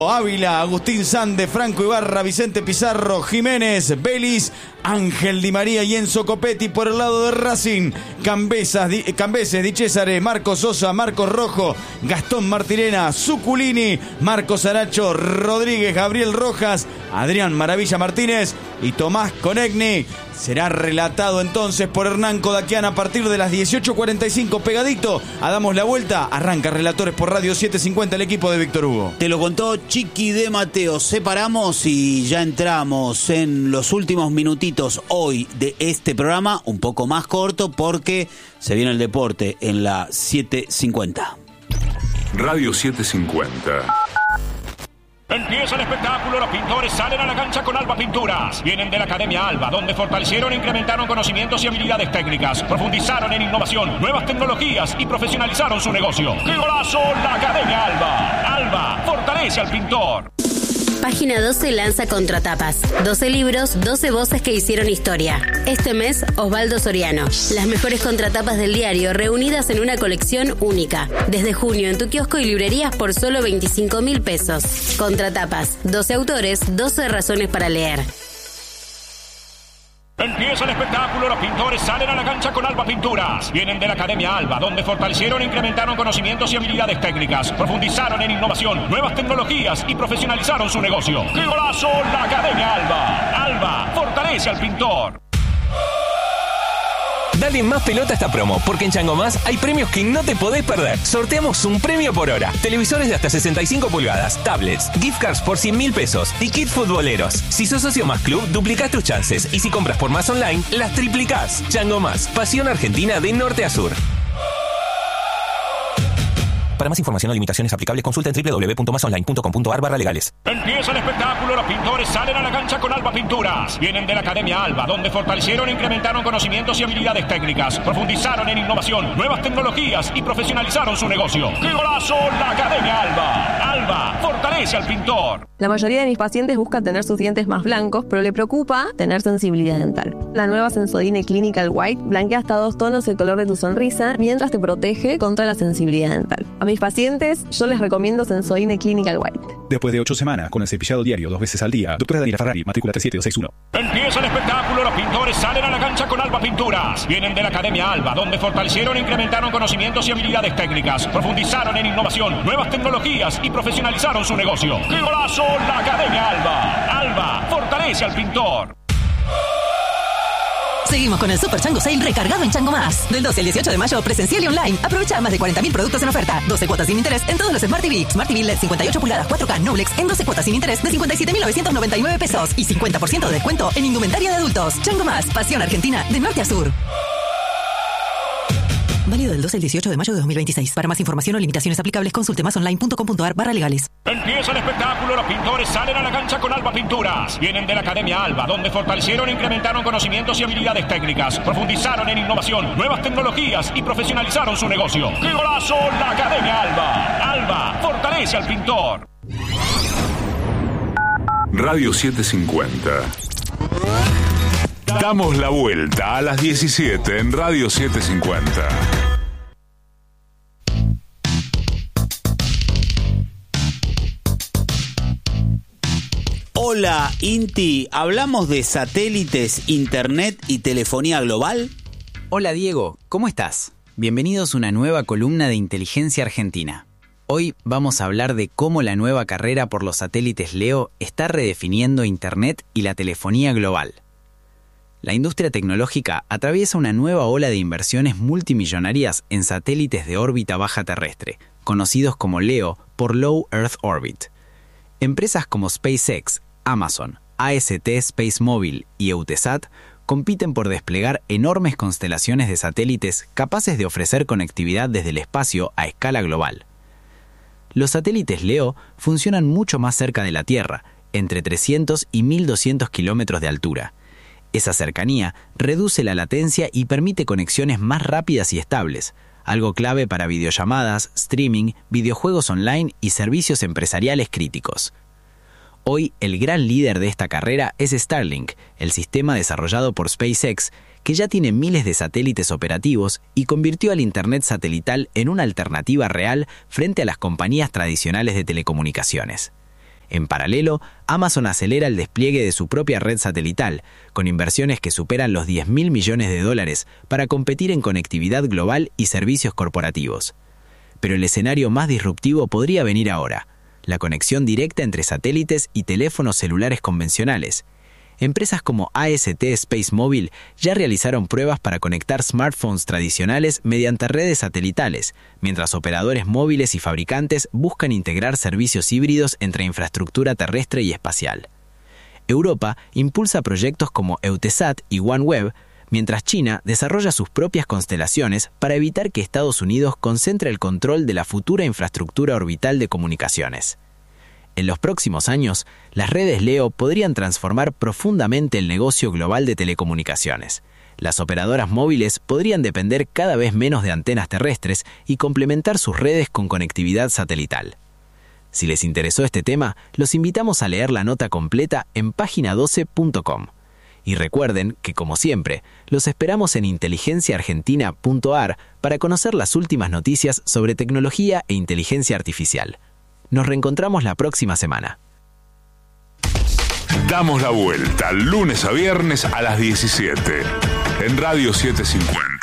Ávila, Agustín Sande, Franco Ibarra, Vicente Pizarro, Jiménez, Vélez, Ángel Di María y Enzo Copetti. Por el lado de Racing, Cambeses, Di Cesare, Marcos Sosa, Marcos Rojo, Gastón Martirena, Zuculini, Marcos Aracho, Rodríguez, Gabriel Rojas, Adrián Maravilla Martínez y Tomás Conegni. Será relatado entonces por Hernán Kodakian a partir de las 18:45, pegadito a Damos la Vuelta. Arranca Relatores por Radio 750, el equipo de Víctor Hugo. Te lo contó Chiqui de Mateo. Separamos y ya entramos en los últimos minutitos hoy de este programa, un poco más corto porque se viene el deporte en la 750. Radio 750. Empieza el espectáculo, los pintores salen a la cancha con Alba Pinturas. Vienen de la Academia Alba, donde fortalecieron e incrementaron conocimientos y habilidades técnicas. Profundizaron en innovación, nuevas tecnologías y profesionalizaron su negocio. ¡Qué golazo! La Academia Alba. Alba fortalece al pintor. Página 12 lanza Contratapas. 12 libros, 12 voces que hicieron historia. Este mes, Osvaldo Soriano. Las mejores contratapas del diario reunidas en una colección única. Desde junio en tu kiosco y librerías por solo 25.000 pesos. Contratapas. 12 autores, 12 razones para leer. Empieza el espectáculo, los pintores salen a la cancha con Alba Pinturas. Vienen de la Academia Alba, donde fortalecieron e incrementaron conocimientos y habilidades técnicas. Profundizaron en innovación, nuevas tecnologías y profesionalizaron su negocio. ¡Qué golazo! La Academia Alba. Alba fortalece al pintor. Dale más pelota a esta promo, porque en Chango Más hay premios que no te podés perder. Sorteamos un premio por hora. Televisores de hasta 65 pulgadas, tablets, gift cards por 100.000 pesos y kits futboleros. Si sos socio Más Club, duplicás tus chances. Y si compras por Más Online, las triplicás. Chango Más, pasión argentina de norte a sur. Para más información o limitaciones aplicables, consulta en www.masonline.com.ar/legales. Empieza el espectáculo, los pintores salen a la cancha con Alba Pinturas. Vienen de la Academia Alba, donde fortalecieron e incrementaron conocimientos y habilidades técnicas. Profundizaron en innovación, nuevas tecnologías y profesionalizaron su negocio. ¡Qué golazo! La Academia Alba. Alba fortalece al pintor. La mayoría de mis pacientes buscan tener sus dientes más blancos, pero le preocupa tener sensibilidad dental. La nueva Sensodyne Clinical White blanquea hasta 2 tonos el color de tu sonrisa mientras te protege contra la sensibilidad dental. A mis pacientes yo les recomiendo Sensodyne Clinical White. Después de 8 semanas con el cepillado diario 2 veces al día, doctora Daniela Ferrari, matrícula 37261. Empieza el espectáculo, los pintores salen a la cancha con Alba Pinturas. Vienen de la Academia Alba, donde fortalecieron e incrementaron conocimientos y habilidades técnicas. Profundizaron en innovación, nuevas tecnologías y profesionalizaron su negocio. ¡Qué golazo! La Academia Alba. Alba fortalece al pintor. Seguimos con el Super Chango Sale recargado en Chango Más. Del 12 al 18 de mayo, presencial y online. Aprovecha más de 40.000 productos en oferta. 12 cuotas sin interés en todos los Smart TV. Smart TV LED 58 pulgadas 4K Noblex en 12 cuotas sin interés de 57.999 pesos. Y 50% de descuento en indumentaria de adultos. Chango Más, pasión argentina de norte a sur. Válido del 12 al 18 de mayo de 2026. Para más información o limitaciones aplicables, consulte masonline.com.ar/legales. Empieza el espectáculo, los pintores salen a la cancha con Alba Pinturas. Vienen de la Academia Alba, donde fortalecieron e incrementaron conocimientos y habilidades técnicas. Profundizaron en innovación, nuevas tecnologías y profesionalizaron su negocio. ¡Qué golazo! La Academia Alba. Alba fortalece al pintor. Radio 750. Damos la vuelta a las 17 en Radio 750. Hola, Inti. ¿Hablamos de satélites, internet y telefonía global? Hola, Diego. ¿Cómo estás? Bienvenidos a una nueva columna de Inteligencia Argentina. Hoy vamos a hablar de cómo la nueva carrera por los satélites LEO está redefiniendo Internet y la telefonía global. La industria tecnológica atraviesa una nueva ola de inversiones multimillonarias en satélites de órbita baja terrestre, conocidos como LEO por Low Earth Orbit. Empresas como SpaceX, Amazon, AST SpaceMobile y Eutelsat compiten por desplegar enormes constelaciones de satélites capaces de ofrecer conectividad desde el espacio a escala global. Los satélites LEO funcionan mucho más cerca de la Tierra, entre 300 y 1.200 kilómetros de altura. Esa cercanía reduce la latencia y permite conexiones más rápidas y estables, algo clave para videollamadas, streaming, videojuegos online y servicios empresariales críticos. Hoy, el gran líder de esta carrera es Starlink, el sistema desarrollado por SpaceX, que ya tiene miles de satélites operativos y convirtió al Internet satelital en una alternativa real frente a las compañías tradicionales de telecomunicaciones. En paralelo, Amazon acelera el despliegue de su propia red satelital, con inversiones que superan los $10.000 millones para competir en conectividad global y servicios corporativos. Pero el escenario más disruptivo podría venir ahora: la conexión directa entre satélites y teléfonos celulares convencionales. Empresas como AST SpaceMobile ya realizaron pruebas para conectar smartphones tradicionales mediante redes satelitales, mientras operadores móviles y fabricantes buscan integrar servicios híbridos entre infraestructura terrestre y espacial. Europa impulsa proyectos como Eutelsat y OneWeb, mientras China desarrolla sus propias constelaciones para evitar que Estados Unidos concentre el control de la futura infraestructura orbital de comunicaciones. En los próximos años, las redes LEO podrían transformar profundamente el negocio global de telecomunicaciones. Las operadoras móviles podrían depender cada vez menos de antenas terrestres y complementar sus redes con conectividad satelital. Si les interesó este tema, los invitamos a leer la nota completa en página12.com. Y recuerden que, como siempre, los esperamos en inteligenciaargentina.ar para conocer las últimas noticias sobre tecnología e inteligencia artificial. Nos reencontramos la próxima semana. Damos la vuelta lunes a viernes a las 17 en Radio 750.